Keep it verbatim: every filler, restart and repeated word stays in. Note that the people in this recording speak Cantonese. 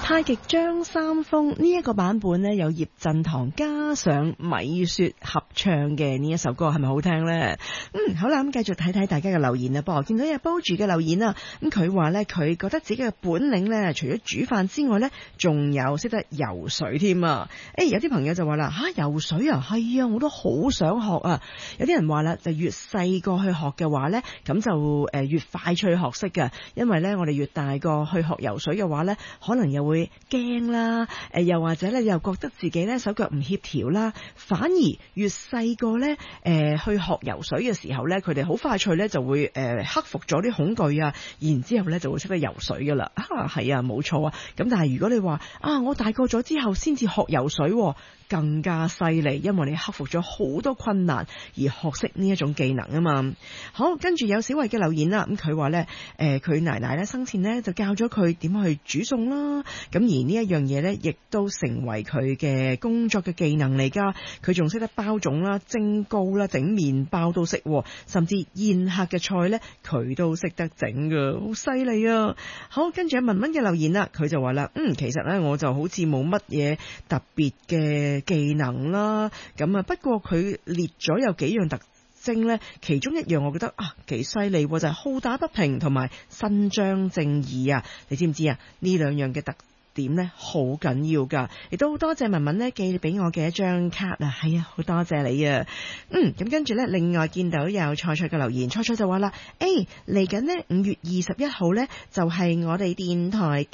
太極張三豐呢一個版本呢，有葉振棠加上米雪合唱嘅呢一首歌，係咪好聽呢？嗯，好啦，咁繼續睇睇大家嘅留言啦。噃，見到有煲住嘅留言啦，咁佢話呢，佢覺得自己嘅本領呢，除咗煮飯之外呢，仲有識得游水添啊！誒，有啲朋友就話啦，吓，游水啊，係啊，我都好想學啊！有啲人話啦，就越細個去學嘅話呢，咁就誒越快脆學識嘅，因為呢，我哋越大個去學游水嘅話呢，可能又會會驚啦，誒，又或者咧，又覺得自己咧手腳唔協調啦，反而越細個咧，誒，去學游水嘅時候咧，佢哋好快脆咧就會誒克服咗啲恐懼啊，然之後咧就會識得游水噶啦。啊，係啊，冇錯啊。咁但係如果你話啊，我大個咗之後先至學游水，更加犀利，因為你克服咗好多困難而學識呢一種技能啊嘛。好，跟住有小慧嘅留言啦，咁佢話呢，誒，佢奶奶咧生前呢就教咗佢點去煮餸啦，咁而呢一樣嘢呢，亦都成為佢嘅工作嘅技能嚟噶。佢仲識得包粽啦、蒸糕啦、整麵包都識，甚至宴客嘅菜呢，佢都識得整噶，好犀利啊！好，跟住阿文文嘅留言啦，佢就話啦，嗯，其實呢，我就好似冇乜嘢特別嘅技能啦，咁啊，不過佢列咗有幾樣特徵呢，其中一樣我覺得啊幾犀利，就係、是、好打不平同埋伸張正義啊！你知唔知啊？呢兩樣嘅特點呢，好緊要噶，亦都好多謝文文呢寄俾我嘅一張卡啊，係啊，好多謝你啊！嗯，咁跟住呢，另外見到有菜菜嘅留言，菜菜就話啦，誒，嚟緊呢五月二十一號呢，就係、是、我哋電台